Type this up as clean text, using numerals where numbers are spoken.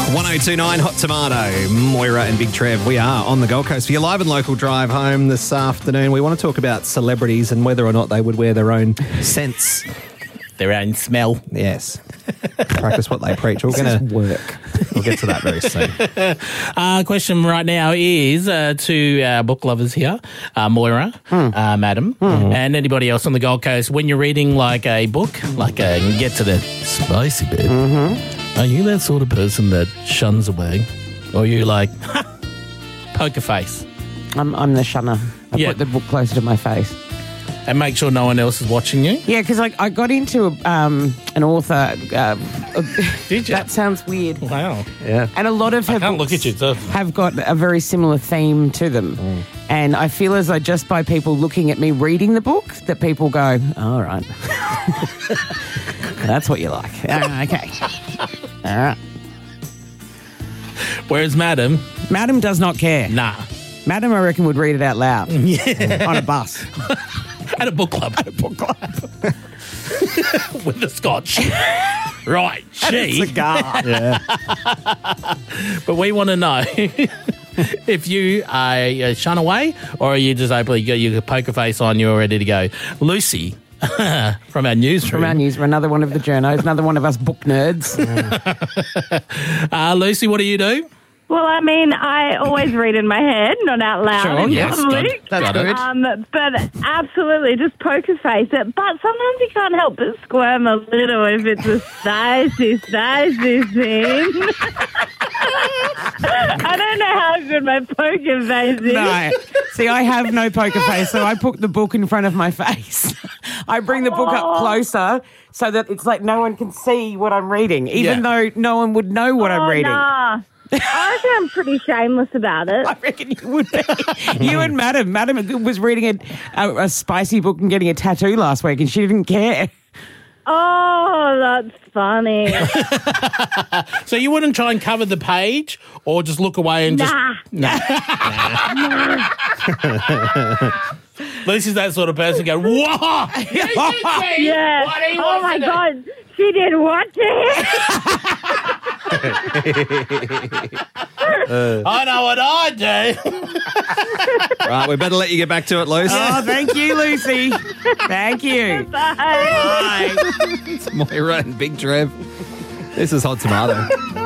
1029 Hot Tomato, Moira and Big Trev. We are on the Gold Coast for your live and local drive home this afternoon. We want to talk about celebrities and whether or not they would wear their own scents. Their own smell. Yes. Practice what they preach. We're going to work. We'll get to that very soon. Question right now is to our book lovers here, Moira, Madam, and anybody else on the Gold Coast. When you're reading like a book, get to the spicy bit, are you that sort of person that shuns away? Or are you like, poker face? I'm the shunner. I put the book closer to my face. And make sure no one else is watching you? Yeah, because I got into an author. Did you? That sounds weird. Wow. Yeah. And a lot of her I can't books look at you. So. have got a very similar theme to them. And I feel as though just by people looking at me reading the book, that people go, all right. That's what you like. Okay. All right. Whereas Madam Madam does not care. Nah. Madam, I reckon, would read it out loud. Yeah. On a bus. At a book club. With the scotch. Right. She. Cigar. Yeah. But we want to know if you shun away or are you just openly got your poker face on, you're ready to go. Lucy. From our newsroom. Another one of the journos, another one of us book nerds. Lucy, what do you do? Well, I mean, I always read in my head, not out loud. Sure, in yes, public. good. That's good. But absolutely, just poker face it. But sometimes you can't help but squirm a little if it's a spicy scene. I don't know how good my poker face is. No. See, I have no poker face, so I put the book in front of my face. I bring the book up closer so that it's like no one can see what I'm reading, even though no one would know what I'm reading. Nah. I reckon I'm pretty shameless about it. I reckon you would be. You and Madam. Madam was reading a spicy book and getting a tattoo last week, and she didn't care. Oh, that's funny. So you wouldn't try and cover the page or just look away and just... Nah. Lucy's that sort of person go, whoa! Yeah. Oh, my God. She did what to him? I know what I do. Right, we better let you get back to it, Lucy. Oh, thank you, Lucy. Thank you. Bye. It's Moira and Big Trev. This is Hot Tomato.